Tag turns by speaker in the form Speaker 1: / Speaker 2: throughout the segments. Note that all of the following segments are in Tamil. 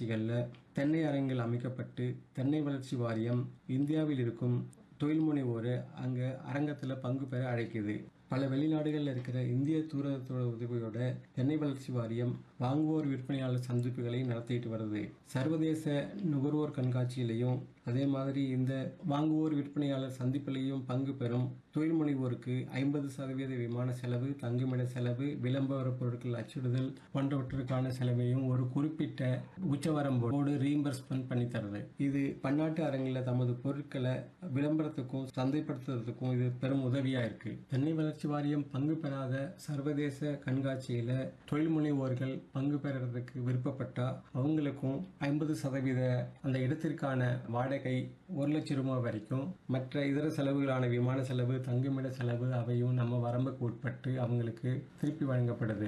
Speaker 1: கண்காட்சிகளில் தென்னை அரங்கில் அமைக்கப்பட்டு தென்னை வளர்ச்சி வாரியம் இந்தியாவில் இருக்கும் தொழில் முனைவோரை அங்கே அரங்கத்தில் பங்கு பெற அழைக்குது. பல வெளிநாடுகளில் இருக்கிற இந்திய தூதரகத்தோட உதவியோட தென்னை வளர்ச்சி வாரியம் வாங்குவோர் விற்பனையாளர் சந்திப்புகளை நடத்திட்டு வருது. சர்வதேச நுகர்வோர் கண்காட்சியிலையும் அதே மாதிரி இந்த வாங்குவோர் விற்பனையாளர் சந்திப்பிலையும் பங்கு பெறும் தொழில் முனைவோருக்கு 50% விமான செலவு, தங்குமிட செலவு, விளம்பர பொருட்கள் அச்சிடுதல் போன்றவற்றுக்கான செலவையும் ஒரு குறிப்பிட்ட உச்சவரம்போடு ரீஇம்பர்ஸ்மெண்ட் பண்ணி தருது. இது பன்னாட்டு அரங்கில் தமது பொருட்களை விளம்பரத்துக்கும் சந்தைப்படுத்துறதுக்கும் இது பெரும் உதவியா இருக்கு. தென்னை வளர்ச்சி வாரியம் பங்கு பெறாத சர்வதேச கண்காட்சியில தொழில் முனைவோர்கள் பங்கு பெறறதுக்கு விருப்பப்பட்டா அவங்களுக்கும் 50% அந்த இடத்திற்கான வாடகை 1 லட்சம் ரூபாய் வரைக்கும், மற்ற இதர செலவுகளான விமான செலவு, தங்குமிட செலவு அவையும் நம்ம வரம்புக்கு உட்பட்டு அவங்களுக்கு திருப்பி வழங்கப்படுது.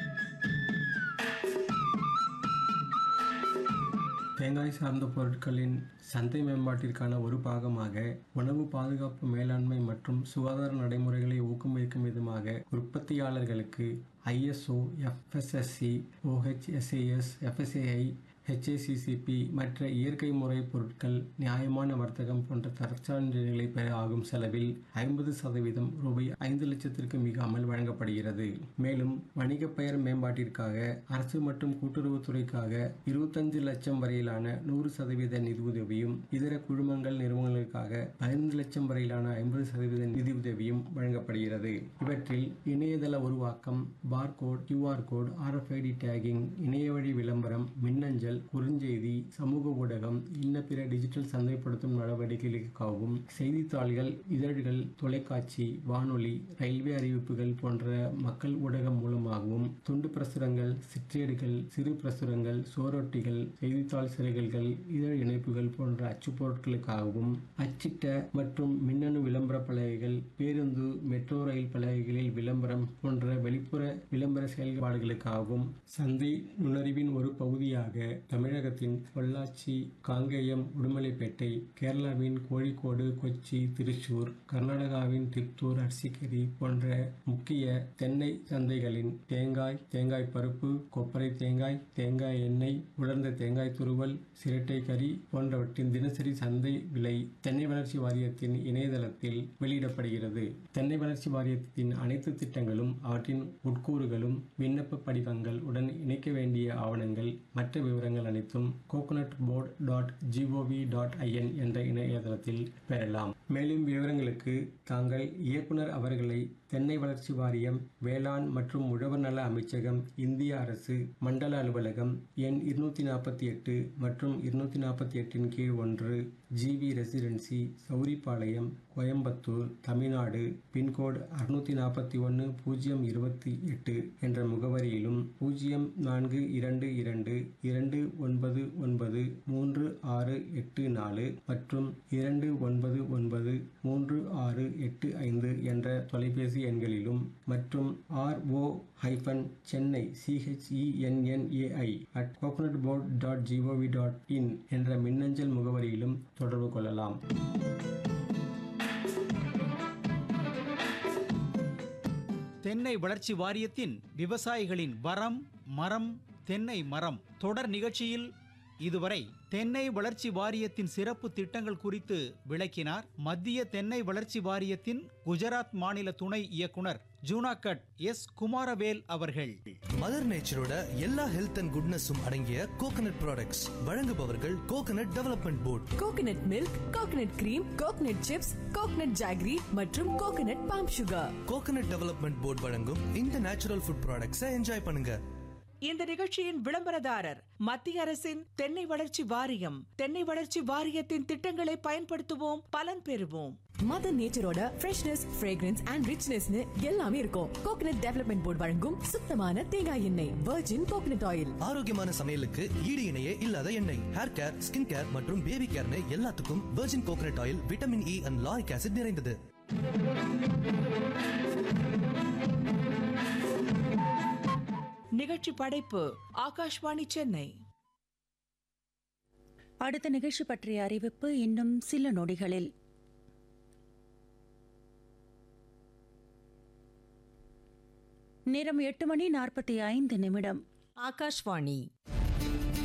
Speaker 1: தேங்காய் சார்ந்த பொருட்களின் சந்தை மேம்பாட்டிற்கான ஒரு பாகமாக உணவு பாதுகாப்பு மேலாண்மை மற்றும் சுகாதார நடைமுறைகளை ஊக்குவிக்கும் விதமாக உற்பத்தியாளர்களுக்கு ISO, FSSC, OHSAS, FSSAI, HACCP மற்ற இயற்கை முறை பொருட்கள் நியாயமான வர்த்தகம் போன்ற தரச்சான்றிதழ்களை பெற ஆகும் செலவில் 50% ரூபாய் 5 லட்சத்திற்கு மிகாமல் வழங்கப்படுகிறது. மேலும் வணிக பெயர் மேம்பாட்டிற்காக அரசு மற்றும் கூட்டுறவுத்துறைக்காக 25 லட்சம் வரையிலான 100% நிதியுதவியும், இதர குழுமங்கள் நிறுவனங்களுக்காக 15 லட்சம் வரையிலான 50% நிதியுதவியும் வழங்கப்படுகிறது. இவற்றில் இணையதள உருவாக்கம், barcode, QR code, RFID taking, இணையவழி விளம்பரம், மின்னஞ்சல், குறுஞ்செய்தி, சமூக ஊடகம், இன்ன பிற டிஜிட்டல் சந்தைப்படுத்தும் நடவடிக்கைகளுக்காகவும் செய்தித்தாள்கள், இதழ்கள், தொலைக்காட்சி, வானொலி, ரயில்வே அறிவிப்புகள் போன்ற மக்கள் ஊடகம் மூலமாகவும், துண்டு பிரசுரங்கள், சிற்றேடுகள், சிறு பிரசுரங்கள், சோரொட்டிகள், செய்தித்தாள் சிறைகள், இதழ் இணைப்புகள் போன்ற அச்சு பொருட்களுக்காகவும், அச்சிட்ட மற்றும் மின்னணு விளம்பர பலகைகள், பேருந்து, மெட்ரோ ரயில் பலகைகளில் விளம்பரம் போன்ற வெளிப்புற விளம்பர செயல்பாடுகளுக்காகவும் சந்தை நுண்ணறிவின் ஒரு பகுதியாக தமிழகத்தின் பொள்ளாச்சி, காங்கேயம், உடுமலைப்பேட்டை, கேரளாவின் கோழிக்கோடு, கொச்சி, திருச்சூர், கர்நாடகாவின் திப்தூர், அர்சிகரி போன்ற முக்கிய தென்னை சந்தைகளின் தேங்காய், தேங்காய் பருப்பு, கொப்பரை தேங்காய், தேங்காய் எண்ணெய், உலர்ந்த தேங்காய் துருவல், சிரட்டை கறி போன்றவற்றின் தினசரி சந்தை விலை தென்னை வளர்ச்சி வாரியத்தின் இணையதளத்தில் வெளியிடப்படுகிறது. தென்னை வளர்ச்சி வாரியத்தின் அனைத்து திட்டங்களும் அவற்றின் உட்கூறுகளும் விண்ணப்ப படிவங்கள் உடன் இணைக்க வேண்டிய ஆவணங்கள் மற்ற விவரங்கள் அனைத்தும் coconutboard.gov.in என்ற இணையதளத்தில் பெறலாம். மேலும் விவரங்களுக்கு தாங்கள் இயக்குனர் அவர்களை தென்னை வளர்ச்சி வாரியம், வேளாண் மற்றும் உழவர் நல அமைச்சகம், இந்திய அரசு, மண்டல அலுவலகம், எண் 248 மற்றும் 248 கீழ் 1, GV residency, Sowripalayam, Coimbatore, Tamil Nadu, pincode 641-028 என்ற முகவரியிலும் 0422993684 மற்றும் 299368 என்ற தொலைபேசி எண்களிலும் மற்றும் RO-Chennai CHENNAI@coconutboard.gov.in என்ற மின்னஞ்சல் முகவரியிலும் தொடர்பு கொள்ளலாம்.
Speaker 2: தென்னை வளர்ச்சி வாரியத்தின் விவசாயிகளின் வரம், மரம், தென்னை மரம் தொடர் நிகழ்ச்சியில் இதுவரை தென்னை வளர்ச்சி வாரியத்தின் சிறப்பு திட்டங்கள் குறித்து விளக்கினார் மத்திய தென்னை வளர்ச்சி வாரியத்தின் குஜராத் மாநில துணை இயக்குனர் ஜூனாகட் எஸ். குமாரவேல் அவர்கள்.
Speaker 3: மதர் நேச்சரோட எல்லா ஹெல்த் அண்ட் குட்னஸும் அடங்கிய கோகனட் ப்ராடக்ட்ஸ் வழங்குபவர்கள் coconut development board.
Speaker 4: Coconut milk, coconut cream, coconut chips, coconut jaggery மற்றும் coconut bomb sugar.
Speaker 3: Coconut development board வழங்கும் இந்த நேச்சுரல் ஃபுட் ப்ராடக்ட்ஸை என்ஜாய் பண்ணுங்க.
Speaker 4: இந்த நிகழ்ச்சியின் விளம்பரதாரர் மத்திய அரசின் தென்னை வளர்ச்சி வாரியம். தென்னை வளர்ச்சி வாரியத்தின் திட்டங்களை பயன்படுத்துவோம், பலன் பெறுவோம். மதர் நேச்சரோட ஃப்ரெஷ்னஸ், ஃப்ரேக்ரன்ஸ் அண்ட் ரிச்னஸ்னு எல்லாமே இருக்கும். கோகனட் டெவலப்மெண்ட் போர்டு வழங்கும் சுத்தமான தேங்காய் எண்ணெய், வர்ஜின் கோகனட் ஆயில்.
Speaker 3: ஆரோக்கியமான சமையலுக்கு ஈடு இணையே இல்லாத எண்ணெய். ஹேர் கேர், ஸ்கின் கேர் மற்றும் பேபி கேர்னு எல்லாத்துக்கும் virgin coconut oil vitamin E and lauric acid நிறைந்தது.
Speaker 4: நிகழ்ச்சி படைப்பு ஆகாஷ்வாணி சென்னை.
Speaker 5: அடுத்த நிகழ்ச்சி பற்றிய அறிவிப்பு இன்னும் சில நொடிகளில். நேரம் 8:45.
Speaker 6: ஆகாஷ்வாணி.